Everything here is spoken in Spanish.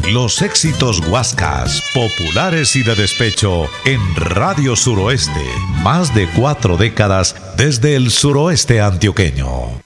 Los éxitos guascas, populares y de despecho en Radio Suroeste. Más de 4 décadas desde el suroeste antioqueño.